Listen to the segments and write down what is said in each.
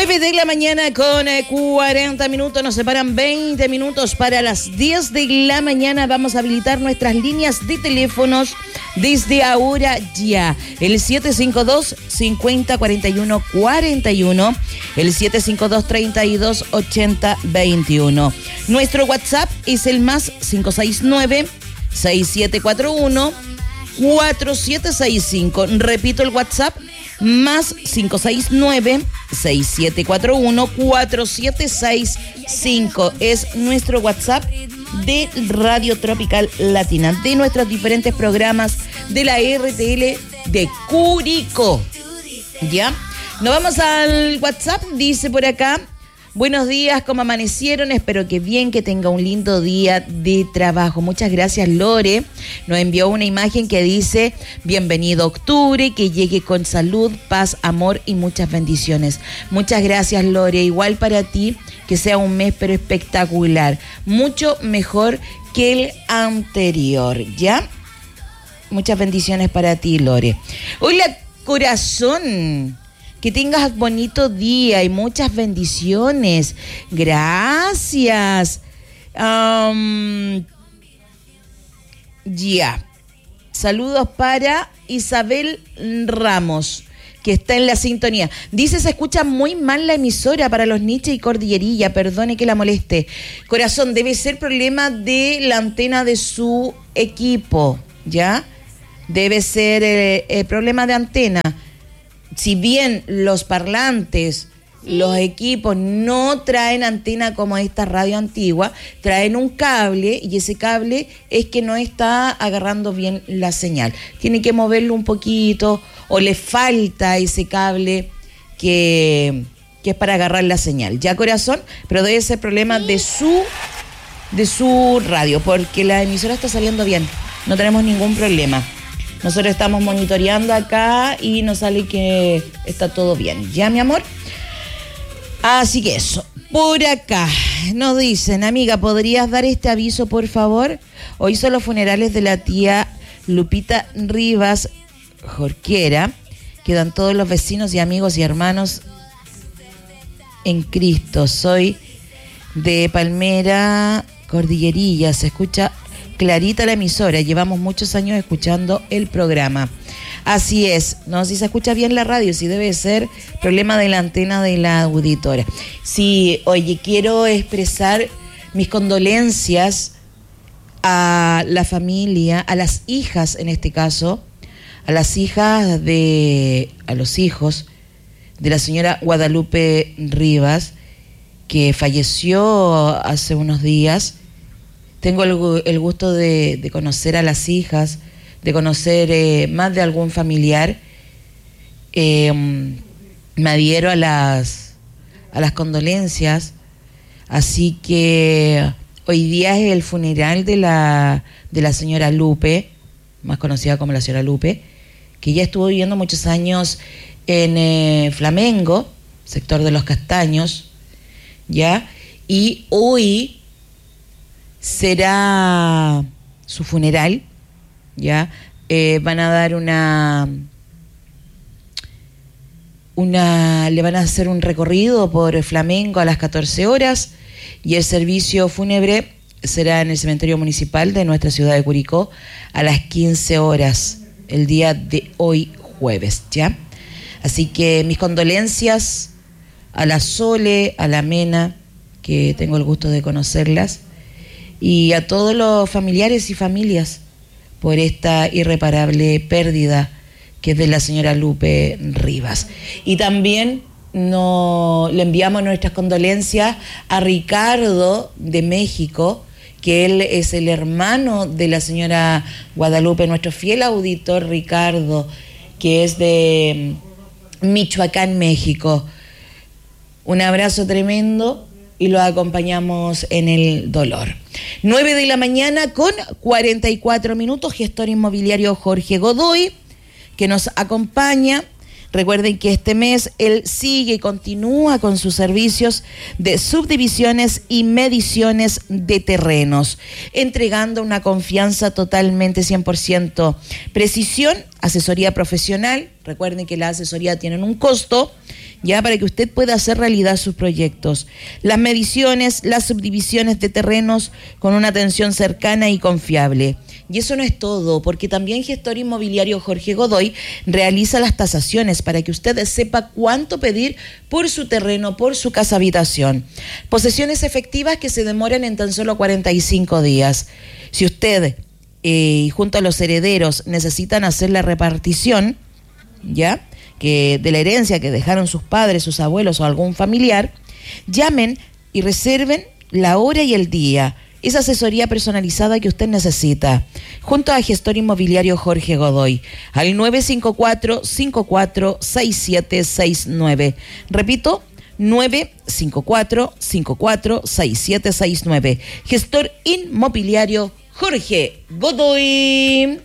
9 de la mañana con 40 minutos, nos separan 20 minutos para las 10 de la mañana. Vamos a habilitar nuestras líneas de teléfonos desde ahora ya. El 752-5041-41, el 752-3280-21. Nuestro WhatsApp es el más 569-6741-4765. Repito el WhatsApp, más 569-6741-4765. Es nuestro WhatsApp de Radio Tropical Latina, de nuestros diferentes programas de la RTL de Curicó. ¿Ya? Nos vamos al WhatsApp, dice por acá: buenos días, ¿cómo amanecieron? Espero que bien, que tenga un lindo día de trabajo. Muchas gracias, Lore. Nos envió una imagen que dice: bienvenido octubre, que llegue con salud, paz, amor y muchas bendiciones. Muchas gracias, Lore. Igual para ti, que sea un mes pero espectacular. Mucho mejor que el anterior, ¿ya? Muchas bendiciones para ti, Lore. Hola, corazón. Que tengas bonito día y muchas bendiciones. Gracias. Ya. Saludos para Isabel Ramos, que está en la sintonía. Dice: se escucha muy mal la emisora para los Niches y Cordillerilla. Perdone que la moleste. Corazón, debe ser problema de la antena de su equipo, ¿ya? Debe ser problema de antena. Si bien los parlantes, los equipos no traen antena como esta radio antigua, traen un cable, y ese cable es que no está agarrando bien la señal. Tiene que moverlo un poquito, o le falta ese cable que es para agarrar la señal. ¿Ya, corazón? Pero debe ser problema de su radio, porque la emisora está saliendo bien. No tenemos ningún problema. Nosotros estamos monitoreando acá y nos sale que está todo bien. ¿Ya, mi amor? Así que eso. Por acá nos dicen: amiga, ¿podrías dar este aviso, por favor? Hoy son los funerales de la tía Lupita Rivas Jorquera. Quedan todos los vecinos y amigos y hermanos en Cristo. Soy de Palmera, Cordillerilla. Se escucha clarita la emisora, llevamos muchos años escuchando el programa. Así es, no si se escucha bien la radio, si debe ser problema de la antena de la auditora. Sí, oye, quiero expresar mis condolencias a la familia, a las hijas en este caso, a los hijos de la señora Guadalupe Rivas, que falleció hace unos días. Tengo el gusto de conocer a las hijas, de conocer más de algún familiar. Me adhiero a las condolencias. Así que hoy día es el funeral de la señora Lupe, más conocida como la señora Lupe, que ya estuvo viviendo muchos años en Flamengo, sector de Los Castaños, ¿ya? Y hoy será su funeral, ¿ya? Van a dar le van a hacer un recorrido por Flamengo a las 14 horas y el servicio fúnebre será en el cementerio municipal de nuestra ciudad de Curicó a las 15 horas, el día de hoy jueves, ¿ya? Así que mis condolencias a la Sole, a la Mena, que tengo el gusto de conocerlas, y a todos los familiares y familias por esta irreparable pérdida que es de la señora Lupe Rivas. Y también le enviamos nuestras condolencias a Ricardo de México, que él es el hermano de la señora Guadalupe, nuestro fiel auditor Ricardo, que es de Michoacán, México. Un abrazo tremendo y lo acompañamos en el dolor. 9 de la mañana con 44 minutos. Gestor inmobiliario Jorge Godoy, que nos acompaña. Recuerden que este mes él sigue y continúa con sus servicios de subdivisiones y mediciones de terrenos, entregando una confianza totalmente 100%. Precisión, asesoría profesional. Recuerden que la asesoría tiene un costo, ya para que usted pueda hacer realidad sus proyectos. Las mediciones, las subdivisiones de terrenos con una atención cercana y confiable. Y eso no es todo, porque también Gestor Inmobiliario Jorge Godoy realiza las tasaciones para que usted sepa cuánto pedir por su terreno, por su casa habitación. Posesiones efectivas que se demoran en tan solo 45 días. Si usted, junto a los herederos, necesitan hacer la repartición, ¿ya?, que de la herencia que dejaron sus padres, sus abuelos o algún familiar, llamen y reserven la hora y el día. Esa asesoría personalizada que usted necesita, junto a Gestor Inmobiliario Jorge Godoy, al 954-546769. Repito, 954-546769. Gestor Inmobiliario Jorge Godoy.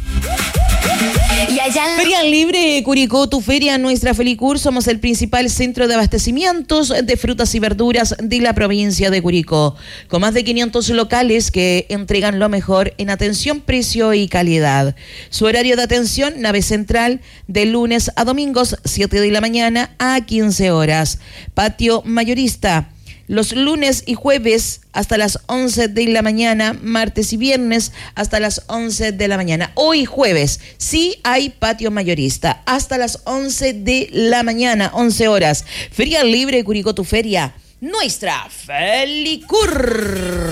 Feria Libre Curicó, tu feria, nuestra Felicur. Somos el principal centro de abastecimientos de frutas y verduras de la provincia de Curicó, con más de 500 locales que entregan lo mejor en atención, precio y calidad. Su horario de atención, nave central, de lunes a domingos, 7 de la mañana a 15 horas. Patio mayorista, los lunes y jueves hasta las 11 de la mañana, martes y viernes hasta las 11 de la mañana. Hoy jueves sí hay patio mayorista hasta las 11 de la mañana, 11 horas. Feria Libre Curicó, tu feria, nuestra Felicur.